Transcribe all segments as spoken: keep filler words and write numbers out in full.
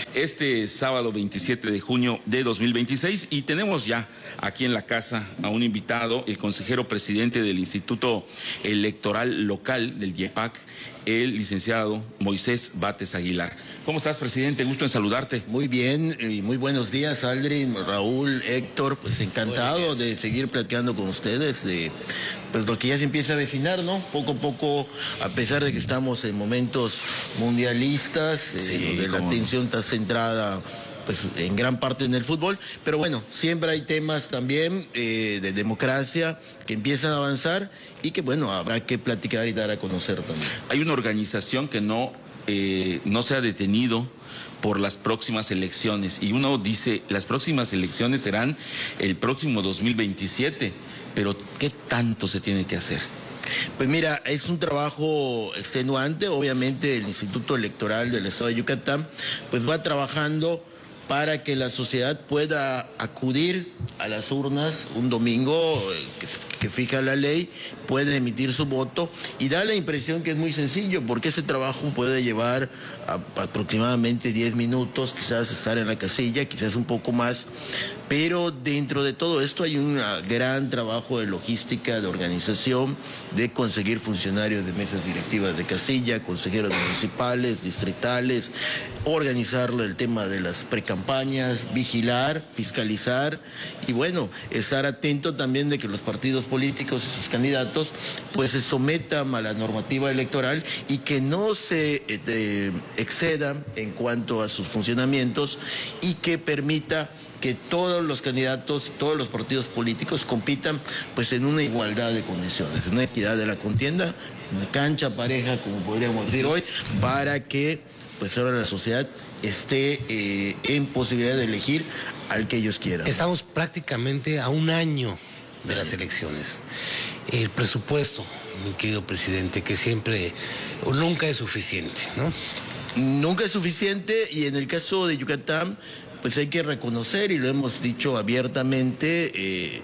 este sábado veintisiete de junio de dos mil veintiséis, y tenemos ya aquí en la casa a un invitado, el consejero presidente del Instituto Electoral Local del I E P A C, el licenciado Moisés Bates Aguilar. ¿Cómo estás, presidente? Gusto en saludarte. Muy bien, y muy buenos días, Aldrin, Raúl, Héctor, pues encantado de seguir platicando con ustedes de pues lo que ya se empieza a vecinar, ¿no? Poco a poco, a pesar de que estamos en momentos mundialistas, sí, eh, donde la atención está centrada pues en gran parte en el fútbol, pero bueno, siempre hay temas también eh, de democracia que empiezan a avanzar y que bueno, habrá que platicar y dar a conocer también. Hay una organización que no, eh, no se ha detenido por las próximas elecciones, y uno dice, las próximas elecciones serán el próximo dos mil veintisiete, pero ¿qué tanto se tiene que hacer? Pues mira, es un trabajo extenuante. Obviamente el Instituto Electoral del Estado de Yucatán pues va trabajando para que la sociedad pueda acudir a las urnas un domingo que, que fija la ley, puede emitir su voto, y da la impresión que es muy sencillo, porque ese trabajo puede llevar a, a aproximadamente diez minutos, quizás estar en la casilla, quizás un poco más, pero dentro de todo esto hay un gran trabajo de logística, de organización, de conseguir funcionarios de mesas directivas de casilla, consejeros municipales, distritales, organizar el tema de las precampañas, vigilar, fiscalizar y bueno, estar atento también de que los partidos políticos y sus candidatos pues se sometan a la normativa electoral y que no se eh, excedan en cuanto a sus funcionamientos, y que permita que todos los candidatos, todos los partidos políticos compitan pues en una igualdad de condiciones, en una equidad de la contienda, en una cancha pareja, como podríamos decir hoy, para que pues ahora la sociedad esté eh, en posibilidad de elegir al que ellos quieran. Estamos prácticamente a un año de las elecciones. El presupuesto, mi querido presidente, que siempre o nunca es suficiente, ¿no? Nunca es suficiente, y en el caso de Yucatán pues hay que reconocer, y lo hemos dicho abiertamente, eh,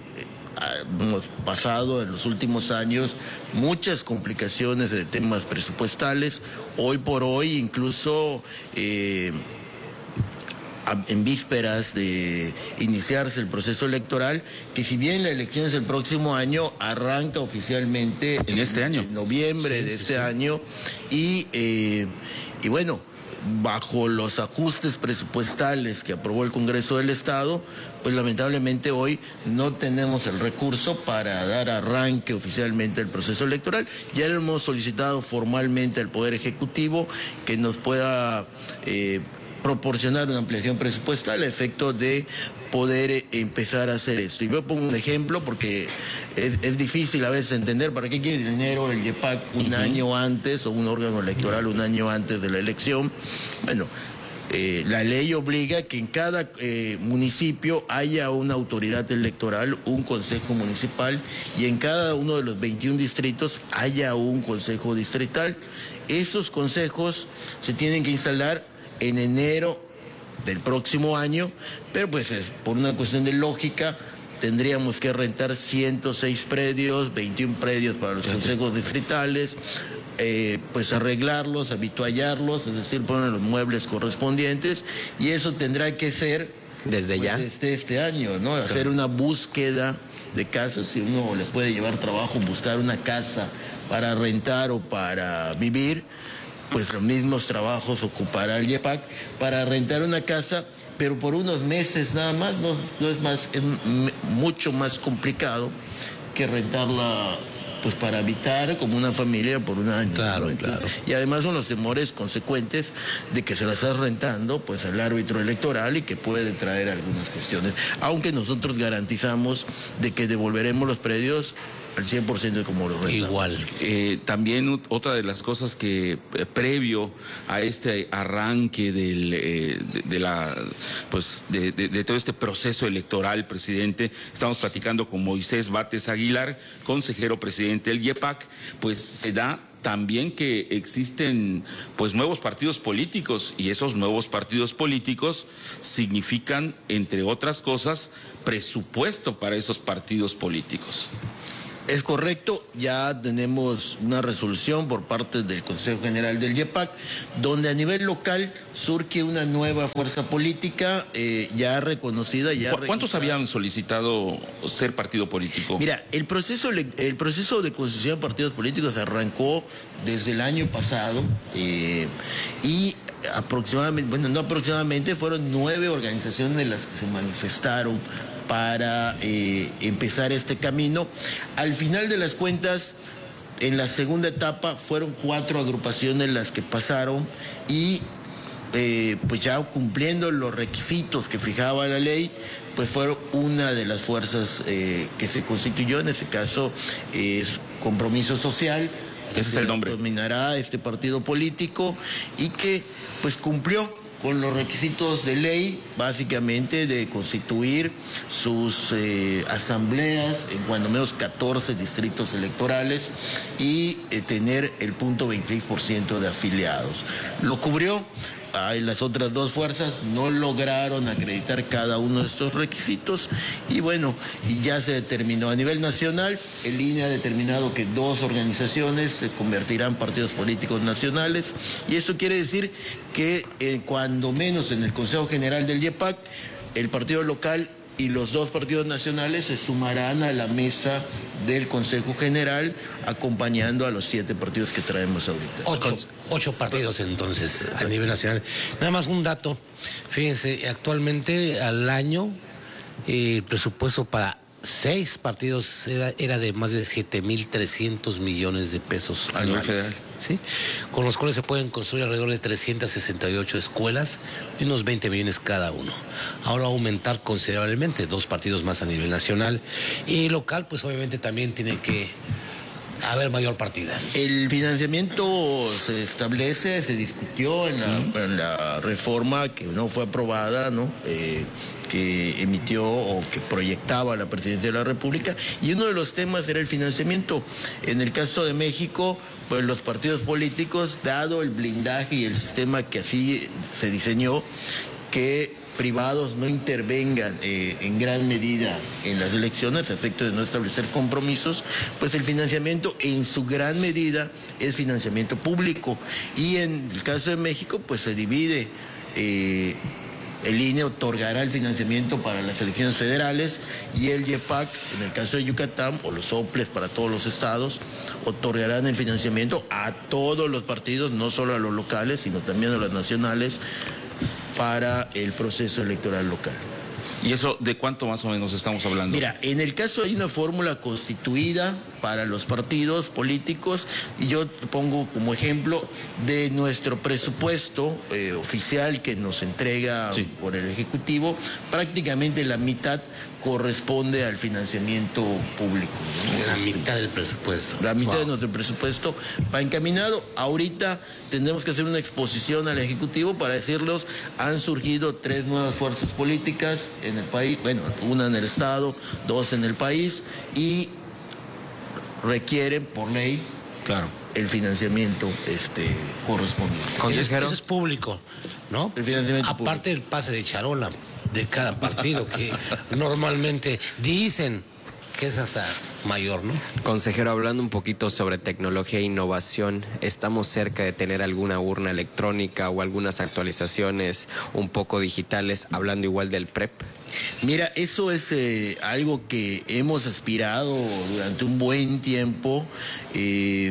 hemos pasado en los últimos años muchas complicaciones de temas presupuestales. Hoy por hoy, incluso eh, en vísperas de iniciarse el proceso electoral, que si bien la elección es el próximo año, arranca oficialmente en este año, en noviembre sí, de este sí. año, y, eh, y bueno, bajo los ajustes presupuestales que aprobó el Congreso del Estado, pues lamentablemente hoy no tenemos el recurso para dar arranque oficialmente al proceso electoral. Ya le hemos solicitado formalmente al Poder Ejecutivo que nos pueda eh, proporcionar una ampliación presupuestal a efecto de poder empezar a hacer esto. Y yo pongo un ejemplo porque es, es difícil a veces entender para qué quiere dinero el I E P A C un uh-huh. año antes, o un órgano electoral un año antes de la elección. Bueno, eh, la ley obliga que en cada eh, municipio haya una autoridad electoral, un consejo municipal, y en cada uno de los veintiún distritos haya un consejo distrital. Esos consejos se tienen que instalar en enero del próximo año, pero pues es, por una cuestión de lógica tendríamos que rentar ciento seis predios, veintiún predios para los consejos distritales, eh, pues arreglarlos, habituallarlos, es decir, poner los muebles correspondientes, y eso tendrá que ser desde pues, ya desde este año, ¿no? Claro. Hacer una búsqueda de casas, si uno le puede llevar trabajo, buscar una casa para rentar o para vivir, pues los mismos trabajos ocupará el I E P A C para rentar una casa, pero por unos meses nada más. No, no es más, es mucho más complicado que rentarla pues para habitar como una familia por un año. Claro, ¿no? Claro. Y además son los temores consecuentes de que se la estás rentando pues al árbitro electoral y que puede traer algunas cuestiones, aunque nosotros garantizamos de que devolveremos los predios al cien por ciento de como lo rentamos. Igual. Eh, también otra de las cosas que eh, previo a este arranque del, eh, de, de la pues de, de, de todo este proceso electoral, presidente, estamos platicando con Moisés Bates Aguilar, consejero presidente del I E P A C, pues se da también que existen pues nuevos partidos políticos, y esos nuevos partidos políticos significan, entre otras cosas, presupuesto para esos partidos políticos. Es correcto, ya tenemos una resolución por parte del Consejo General del YEPAC, donde a nivel local surge una nueva fuerza política eh, ya reconocida. Ya ¿Cuántos registrada. habían solicitado ser partido político? Mira, el proceso, el proceso de constitución de partidos políticos arrancó desde el año pasado eh, y aproximadamente, bueno, no aproximadamente, fueron nueve organizaciones las que se manifestaron para eh, empezar este camino. Al final de las cuentas, en la segunda etapa fueron cuatro agrupaciones las que pasaron y eh, pues ya cumpliendo los requisitos que fijaba la ley, pues fueron una de las fuerzas eh, que se constituyó, en este caso es Compromiso Social. Ese es el nombre. Dominará este partido político y que pues cumplió con los requisitos de ley, básicamente de constituir sus eh, asambleas en cuando menos catorce distritos electorales y eh, tener el punto veintiséis por ciento de afiliados. Lo cubrió. Ay, las otras dos fuerzas no lograron acreditar cada uno de estos requisitos y bueno, y ya se determinó a nivel nacional. El I N E ha determinado que dos organizaciones se convertirán en partidos políticos nacionales y eso quiere decir que eh, cuando menos en el Consejo General del YEPAC, el partido local y los dos partidos nacionales se sumarán a la mesa del Consejo General, acompañando a los siete partidos que traemos ahorita. Ocho, ocho partidos entonces a nivel nacional. Nada más un dato, fíjense, actualmente al año eh, el presupuesto para seis partidos era, era de más de siete mil trescientos millones de pesos a nivel federal. ¿Sí? Con los cuales se pueden construir alrededor de trescientas sesenta y ocho escuelas y unos veinte millones cada uno. Ahora va a aumentar considerablemente, dos partidos más a nivel nacional y local, pues obviamente también tiene que haber mayor partida. El financiamiento se establece, se discutió en la, uh-huh. en la reforma que no fue aprobada, ¿no? Eh, que emitió o que proyectaba la Presidencia de la República, y uno de los temas era el financiamiento. En el caso de México, pues los partidos políticos, dado el blindaje y el sistema que así se diseñó, que privados no intervengan eh, en gran medida en las elecciones a efecto de no establecer compromisos, pues el financiamiento en su gran medida es financiamiento público. Y en el caso de México, pues se divide. Eh, El I N E otorgará el financiamiento para las elecciones federales y el YEPAC, en el caso de Yucatán, o los soples para todos los estados, otorgarán el financiamiento a todos los partidos, no solo a los locales, sino también a los nacionales, para el proceso electoral local. ¿Y eso de cuánto más o menos estamos hablando? Mira, en el caso hay una fórmula constituida para los partidos políticos y yo pongo como ejemplo de nuestro presupuesto eh, oficial que nos entrega sí. por el Ejecutivo, prácticamente la mitad corresponde al financiamiento público, ¿no? La mitad del presupuesto. La mitad wow. de nuestro presupuesto va encaminado. Ahorita tendremos que hacer una exposición al Ejecutivo para decirles, han surgido tres nuevas fuerzas políticas en el país, bueno, una en el Estado, dos en el país, y requieren por ley claro. el financiamiento este, correspondiente. Consejero. Eso es público, ¿no? El financiamiento Aparte público. del pase de charola de cada partido que normalmente dicen que es hasta mayor, ¿no? Consejero, hablando un poquito sobre tecnología e innovación, ¿estamos cerca de tener alguna urna electrónica o algunas actualizaciones un poco digitales, hablando igual del P R E P? Mira, eso es eh, algo que hemos aspirado durante un buen tiempo. Eh,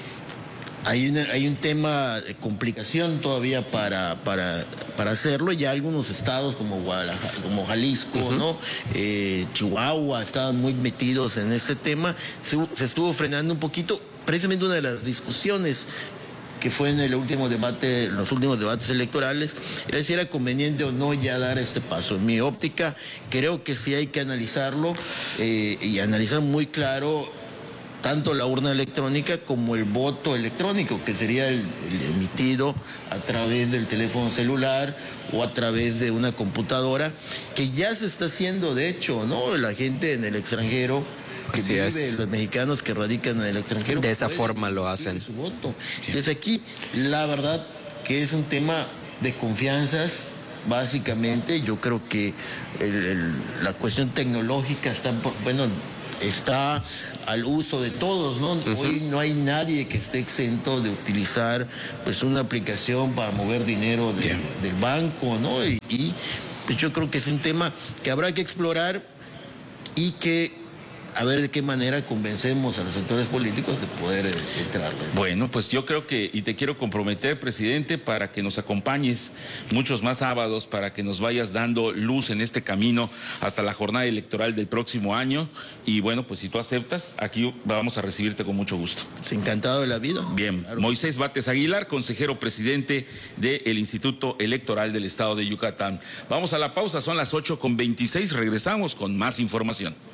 Hay, una, hay un tema de complicación todavía para, para, para hacerlo. Ya algunos estados como Guadalajara, como Jalisco, uh-huh. ¿no? Eh, Chihuahua estaban muy metidos en ese tema. Se, se estuvo frenando un poquito. Precisamente una de las discusiones que fue en el último debate, en los últimos debates electorales, era si era conveniente o no ya dar este paso. En mi óptica, creo que sí hay que analizarlo eh, y analizar muy claro tanto la urna electrónica como el voto electrónico, que sería el, el emitido a través del teléfono celular o a través de una computadora, que ya se está haciendo, de hecho, ¿no? La gente en el extranjero, que Así vive, es. los mexicanos que radican en el extranjero, de esa forma lo hacen. Su voto. Desde aquí, la verdad que es un tema de confianzas. Básicamente, yo creo que el, el, la cuestión tecnológica está, bueno, está al uso de todos, ¿no? Uh-huh. Hoy no hay nadie que esté exento de utilizar pues una aplicación para mover dinero de, del banco, ¿no? Y, y pues yo creo que es un tema que habrá que explorar y que a ver de qué manera convencemos a los sectores políticos de poder entrarlo. Bueno, pues yo creo que, y te quiero comprometer, presidente, para que nos acompañes muchos más sábados, para que nos vayas dando luz en este camino hasta la jornada electoral del próximo año. Y bueno, pues si tú aceptas, aquí vamos a recibirte con mucho gusto. Es encantado de la vida. Bien, claro. Moisés Bates Aguilar, consejero presidente del Instituto Electoral del Estado de Yucatán. Vamos a la pausa, son las ocho con veintiséis, regresamos con más información.